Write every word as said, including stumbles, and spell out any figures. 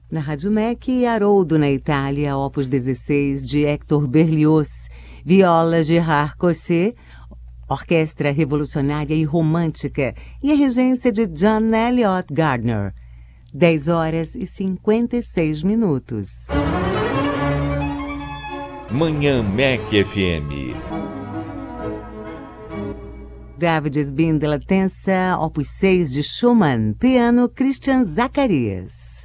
Na Rádio M E C, Haroldo na Itália, Opus dezesseis de Hector Berlioz, viola Gerard Cosset, orquestra revolucionária e romântica e a regência de John Elliott Gardner. dez horas e cinquenta e seis minutos. Manhã M E C F M. David Sbin de la Tensa, Opus seis de Schumann, piano Christian Zacarias.